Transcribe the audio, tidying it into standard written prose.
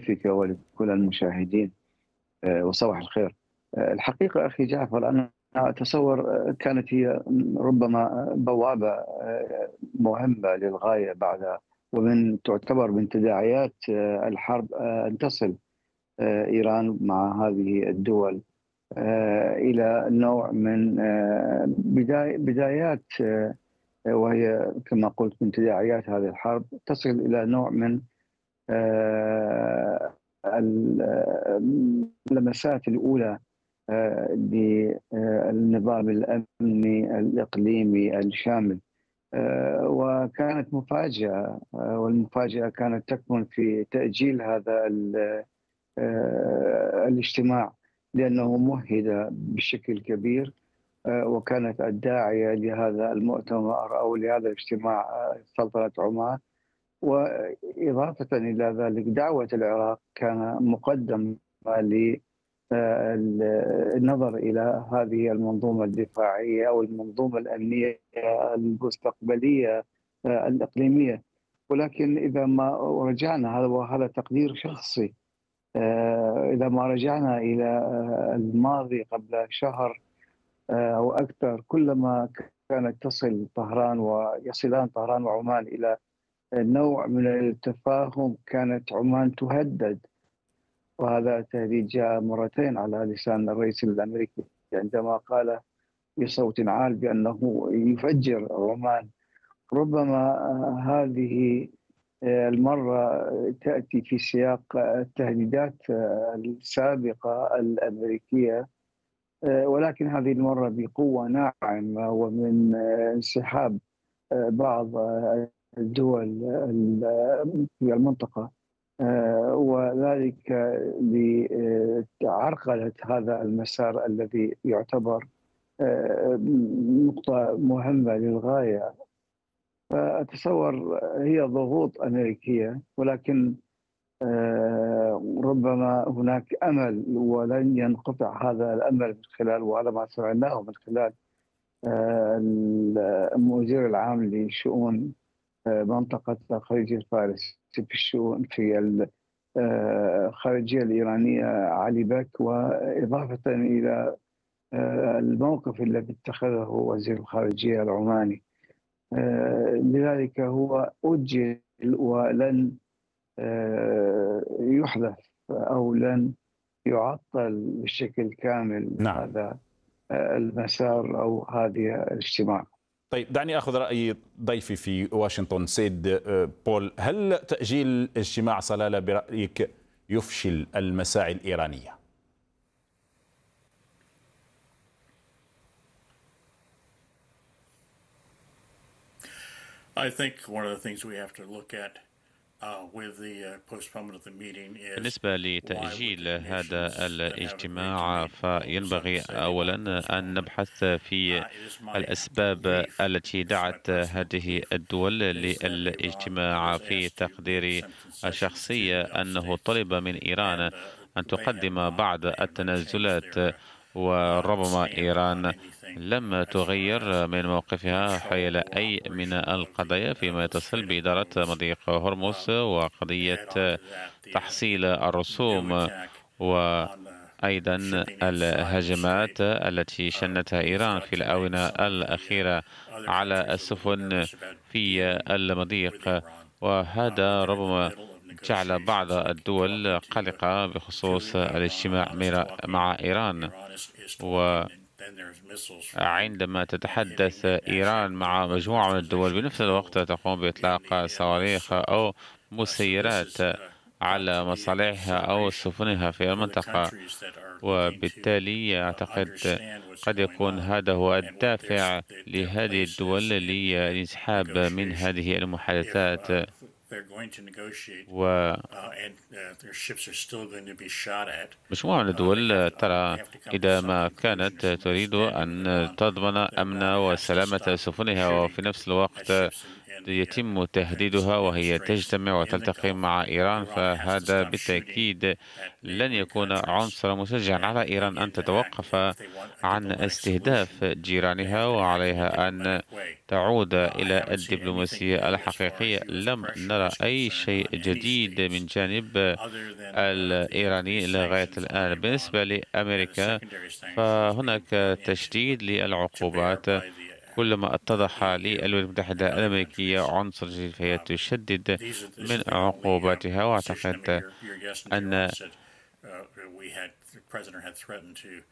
لضيفك ولكل المشاهدين، وصباح الخير. الحقيقة أخي جعفر، أنا أتصور كانت هي ربما بوابة مهمة للغاية بعد، ومن تعتبر من تداعيات الحرب أن تصل إيران مع هذه الدول إلى نوع من بدايات، وهي كما قلت من تداعيات هذه الحرب تصل إلى نوع من اللمسات الأولى للنظام الأمني الإقليمي الشامل. وكانت مفاجأة، والمفاجأة كانت تكمن في تأجيل هذا الاجتماع، لأنه مهد بشكل كبير، وكانت الداعية لهذا المؤتمر أو لهذا الاجتماع سلطنة عمان. وإضافة إلى ذلك دعوة العراق كان مقدم للنظر إلى هذه المنظومة الدفاعية أو المنظومة الأمنية المستقبلية الإقليمية. ولكن إذا ما رجعنا، وهذا تقدير شخصي، إذا ما رجعنا إلى الماضي قبل شهر أو أكثر، كلما كانت تصل طهران ويصلان طهران وعمان إلى نوع من التفاهم كانت عمان تهدد. وهذا التهديد جاء مرتين على لسان الرئيس الأمريكي عندما قال بصوت عال بأنه يفجر عمان. ربما هذه المرة تأتي في سياق التهديدات السابقة الأمريكية، ولكن هذه المرة بقوة ناعمة ومن انسحاب بعض الدول في المنطقة، وذلك لعرقلة هذا المسار الذي يعتبر نقطة مهمة للغاية. فأتصور هي ضغوط أمريكية، ولكن ربما هناك أمل ولن ينقطع هذا الأمل من خلال، وهذا ما سمعناه من خلال المدير العام لشؤون منطقة الخليج الفارسي في الشؤون في الخارجية الإيرانية علي بك، وإضافة إلى الموقف الذي اتخذه وزير الخارجية العماني. لذلك هو أجل ولن يحدث أو لن يعطل بشكل كامل. نعم. هذا المسار أو هذه الاجتماع. طيب، دعني أخذ رأي ضيفي في واشنطن سيد بول. هل تأجيل اجتماع صلالة برأيك يفشل المساعي الإيرانية؟ I think one of the things we have to look at بالنسبة لتأجيل هذا الاجتماع، فينبغي أولا أن نبحث في الأسباب التي دعت هذه الدول للاجتماع. في تقديري الشخصي أنه طلب من إيران أن تقدم بعض التنازلات، وربما إيران لم تغير من موقفها حول أي من القضايا فيما يتصل بإدارة مضيق هرمز وقضية تحصيل الرسوم، وأيضا الهجمات التي شنتها إيران في الآونة الأخيرة على السفن في المضيق. وهذا ربما جعل بعض الدول قلقة بخصوص الاجتماع مع إيران. وعندما تتحدث إيران مع مجموعة من الدول بنفس الوقت تقوم بإطلاق صواريخ أو مسيرات على مصالحها أو سفنها في المنطقة، وبالتالي أعتقد قد يكون هذا هو الدافع لهذه الدول للانسحاب من هذه المحادثات. مجموعة من الدول ترى إذا ما كانت تريد أن تضمن أمن وسلامة سفنها وفي نفس الوقت يتم تهديدها وهي تجتمع وتلتقي مع إيران، فهذا بالتأكيد لن يكون عنصرا مشجعا على إيران أن تتوقف عن استهداف جيرانها، وعليها أن تعود إلى الدبلوماسية الحقيقية. لم نرى أي شيء جديد من جانب الإيراني لغاية الآن. بالنسبة لأمريكا فهناك تشديد للعقوبات. كلما اتضح للولايات المتحدة الأمريكية عنصر جديد فهي تشدد من عقوباتها، وأعتقد أن